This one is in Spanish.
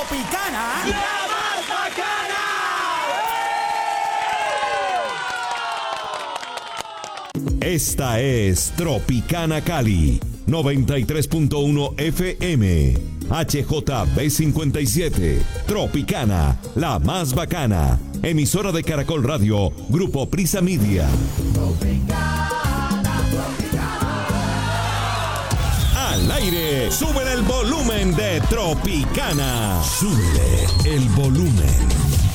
Tropicana, la más bacana. Esta es Tropicana Cali, 93.1 FM, HJB57, Tropicana, la más bacana, emisora de Caracol Radio, Grupo Prisa Media. Al aire, súbele el volumen de Tropicana. Súbele el volumen.